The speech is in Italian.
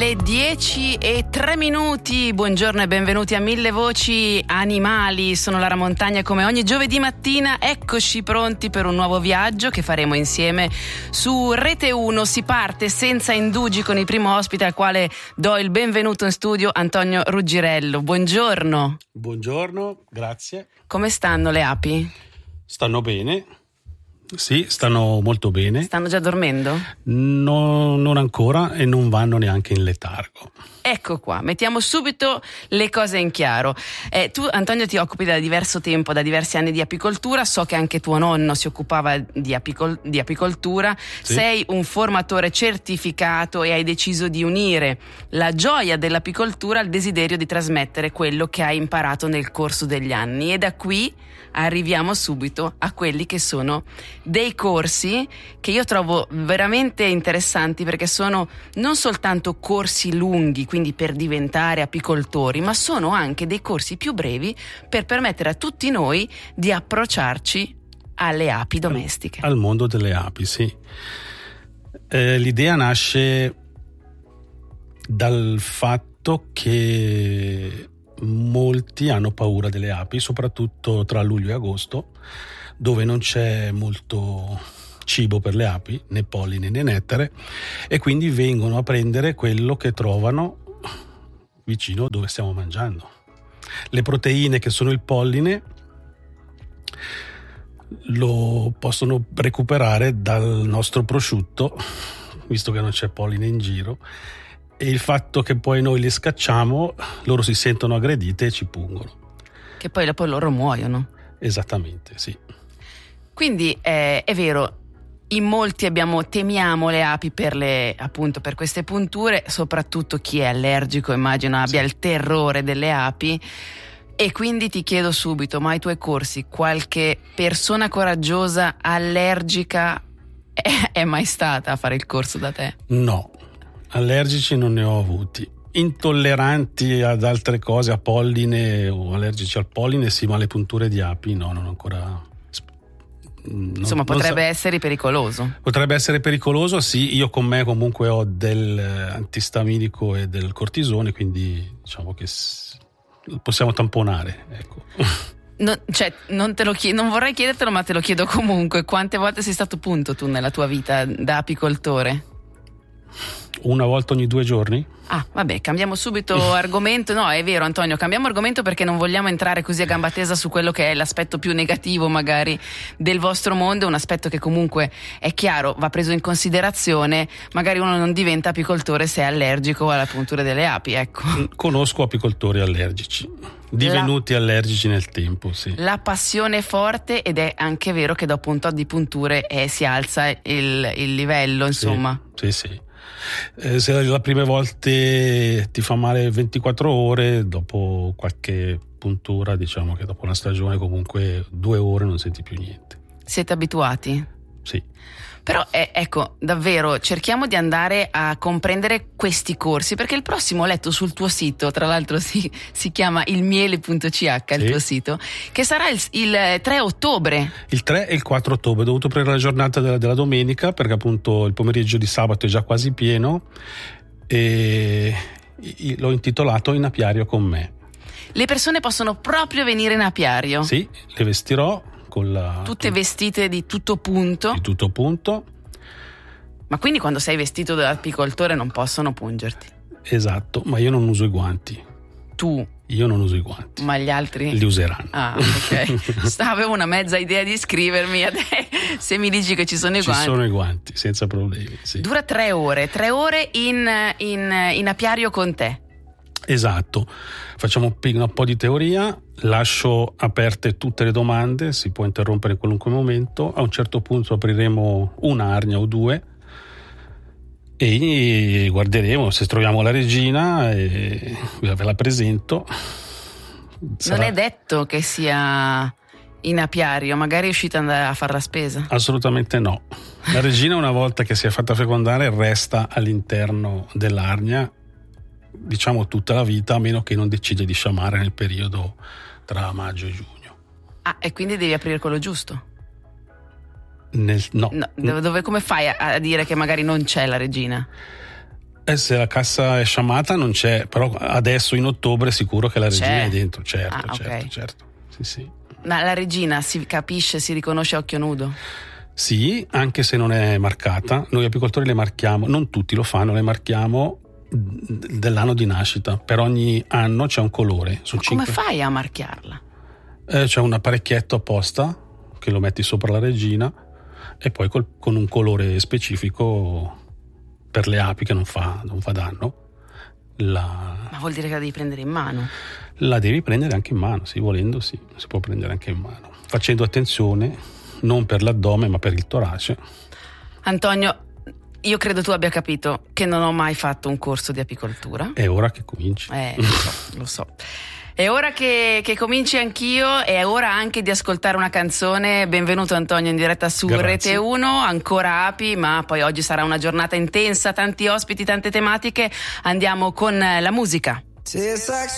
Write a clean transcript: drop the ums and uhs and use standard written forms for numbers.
Le 10:03. Buongiorno e benvenuti a Mille Voci Animali. Sono Lara Montagna, come ogni giovedì mattina. Eccoci pronti per un nuovo viaggio che faremo insieme su Rete 1. Si parte senza indugi con il primo ospite, al quale do il benvenuto in studio, Antonio Ruggirello. Buongiorno. Buongiorno, grazie. Come stanno le api? Stanno bene. Sì, stanno molto bene. Stanno già dormendo? No, non ancora, e non vanno neanche in letargo. Ecco qua, mettiamo subito le cose in chiaro. Tu, Antonio, ti occupi da diverso tempo, da diversi anni di apicoltura. So che anche tuo nonno si occupava di apicoltura. Sì. Sei un formatore certificato e hai deciso di unire la gioia dell'apicoltura al desiderio di trasmettere quello che hai imparato nel corso degli anni. E da qui arriviamo subito a quelli che sono dei corsi che io trovo veramente interessanti, perché sono non soltanto corsi lunghi, quindi per diventare apicoltori, ma sono anche dei corsi più brevi per permettere a tutti noi di approcciarci alle api domestiche. Al mondo delle api, sì. L'idea nasce dal fatto che molti hanno paura delle api, soprattutto tra luglio e agosto, dove non c'è molto cibo per le api, né polline né nettare, e quindi vengono a prendere quello che trovano vicino dove stiamo mangiando. Le proteine, che sono il polline, lo possono recuperare dal nostro prosciutto, visto che non c'è polline in giro, e il fatto che poi noi le scacciamo, loro si sentono aggredite e ci pungono. Che poi dopo loro muoiono. Esattamente, sì. Quindi è vero, in molti temiamo le api per queste punture, soprattutto chi è allergico immagino abbia il terrore delle api. E quindi ti chiedo subito, ma ai tuoi corsi qualche persona coraggiosa allergica è mai stata a fare il corso da te? No, allergici non ne ho avuti. Intolleranti ad altre cose, a polline o allergici al polline sì, ma le punture di api no, non ancora. Insomma, potrebbe essere pericoloso. Potrebbe essere pericoloso, sì. Io con me comunque ho del antistaminico e del cortisone, quindi diciamo che possiamo tamponare, ecco. Non vorrei chiedertelo, ma te lo chiedo comunque. Quante volte sei stato punto tu nella tua vita da apicoltore? Una volta ogni 2 giorni? Ah, vabbè, cambiamo subito argomento. No, è vero, Antonio, cambiamo argomento perché non vogliamo entrare così a gamba tesa su quello che è l'aspetto più negativo magari del vostro mondo, un aspetto che comunque è chiaro, va preso in considerazione. Magari uno non diventa apicoltore se è allergico alla puntura delle api, ecco. Conosco apicoltori allergici, divenuti allergici nel tempo, sì. La passione è forte, ed è anche vero che dopo un tot di punture si alza il livello, insomma. Sì. Se la prime volte ti fa male 24 ore, dopo qualche puntura, diciamo che dopo una stagione comunque 2 ore non senti più niente. Siete abituati? Sì. Però ecco, davvero cerchiamo di andare a comprendere questi corsi, perché il prossimo ho letto sul tuo sito, tra l'altro si chiama ilmiele.ch, il tuo sito, che sarà il 3 ottobre. Il 3 e il 4 ottobre, ho dovuto prendere la giornata della domenica, perché appunto il pomeriggio di sabato è già quasi pieno, e l'ho intitolato In apiario con me. Le persone possono proprio venire in apiario? Sì, le vestirò tutte vestite di tutto punto. Di tutto punto. Ma quindi quando sei vestito da apicoltore non possono pungerti? Esatto, ma io non uso i guanti. Tu? Io non uso i guanti. Ma gli altri? Li useranno. Ah, ok. Avevo una mezza idea di iscrivermi, se mi dici che ci sono i guanti. Ci sono i guanti, senza problemi, sì. Dura 3 ore in apiario con te. Esatto, facciamo un po' di teoria, lascio aperte tutte le domande, si può interrompere in qualunque momento. A un certo punto apriremo un'arnia o 2 e guarderemo se troviamo la regina e ve la presento. Non è detto che sia in apiario, magari è uscita a fare la spesa. Assolutamente no. La regina, una volta che si è fatta fecondare, resta all'interno dell'arnia, diciamo tutta la vita, a meno che non decide di sciamare nel periodo tra maggio e giugno. Ah, e quindi devi aprire quello giusto? No. Come fai a dire che magari non c'è la regina? Se la cassa è sciamata non c'è, però adesso in ottobre è sicuro che la regina è dentro, certo, okay. certo. Sì. Ma la regina si capisce, si riconosce a occhio nudo? Sì, anche se non è marcata. Noi apicoltori le marchiamo, non tutti lo fanno, le marchiamo dell'anno di nascita. Per ogni anno c'è un colore. Ma come fai a marchiarla? C'è un apparecchietto apposta che lo metti sopra la regina e poi con un colore specifico per le api che non fa danno. Ma vuol dire che la devi prendere in mano? La devi prendere anche in mano, sì, volendo sì, si può prendere anche in mano, facendo attenzione non per l'addome ma per il torace. Antonio, io credo tu abbia capito che non ho mai fatto un corso di apicoltura. È ora che cominci. Lo so. È ora che cominci anch'io, è ora anche di ascoltare una canzone. Benvenuto Antonio in diretta su Rete 1, ancora api, ma poi oggi sarà una giornata intensa, tanti ospiti, tante tematiche. Andiamo con la musica.